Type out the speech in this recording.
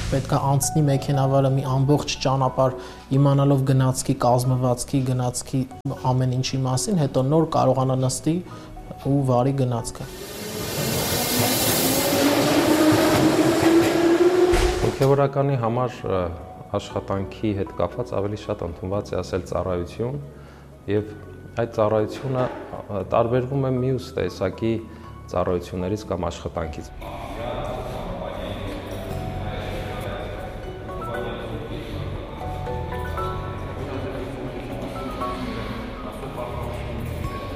Պետք է անցնի մեքենավարը մի ամբողջ ճանապարհ իմանալով գնացքի, կազմվածքի, գնացքի ամեն ինչի մասին, հետո նոր կարողանա նստի ու վարի գնացքը։ Հոգևորականի համար աշխատանքի հետ կապված ավելի շատ ընդունված է ասել ծառայություն, եւ այդ ծառայությունը տարբերվում է մյուս տեսակի ծառայություններից կամ աշխատանքից։